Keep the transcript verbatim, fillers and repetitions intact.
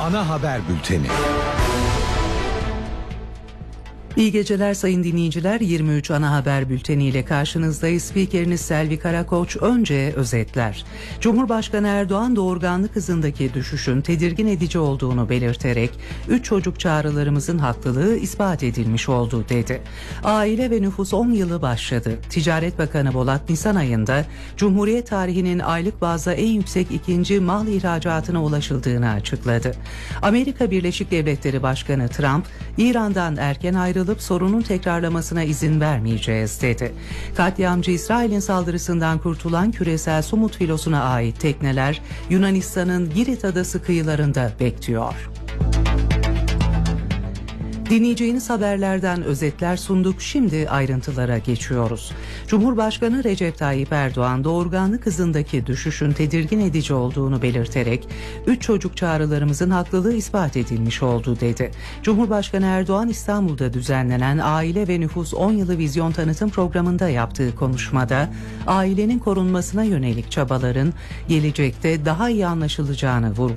Ana haber bülteni. İyi geceler sayın dinleyiciler. yirmi üç ana haber bülteniyle karşınızdayız. Spikeriniz Selvi Karakoç. Önce özetler. Cumhurbaşkanı Erdoğan doğurganlık hızındaki düşüşün tedirgin edici olduğunu belirterek üç çocuk çağrılarımızın haklılığı ispat edilmiş oldu dedi. Aile ve nüfus on yılı başladı. Ticaret Bakanı Bolat Nisan ayında Cumhuriyet tarihinin aylık bazda en yüksek ikinci mal ihracatına ulaşıldığını açıkladı. Amerika Birleşik Devletleri Başkanı Trump, İran'dan erken ayrılıp sorunun tekrarlamasına izin vermeyeceğiz dedi. Katliamcı İsrail'in saldırısından kurtulan küresel Sumut filosuna ait tekneler Yunanistan'ın Girit adası kıyılarında bekliyor. Dinleyeceğiniz haberlerden özetler sunduk. Şimdi ayrıntılara geçiyoruz. Cumhurbaşkanı Recep Tayyip Erdoğan doğurganlık hızındaki düşüşün tedirgin edici olduğunu belirterek üç çocuk çağrılarımızın haklılığı ispat edilmiş oldu dedi. Cumhurbaşkanı Erdoğan İstanbul'da düzenlenen Aile ve Nüfus on yılı vizyon tanıtım programında yaptığı konuşmada ailenin korunmasına yönelik çabaların gelecekte daha iyi anlaşılacağını vurguladı.